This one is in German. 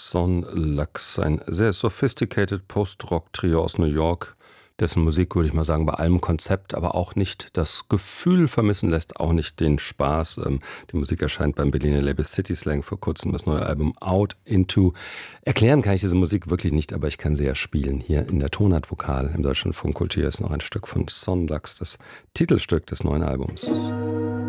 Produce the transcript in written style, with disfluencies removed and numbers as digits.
Son Lux, ein sehr sophisticated Post-Rock-Trio aus New York, dessen Musik, würde ich mal sagen, bei allem Konzept, aber auch nicht das Gefühl vermissen lässt, auch nicht den Spaß. Die Musik erscheint beim Berliner Label City Slang vor kurzem, das neue Album Out Into. Erklären kann ich diese Musik wirklich nicht, aber ich kann sie ja spielen. Hier in der Tonart Vokal im Deutschlandfunk Kultur ist noch ein Stück von Son Lux, das Titelstück des neuen Albums.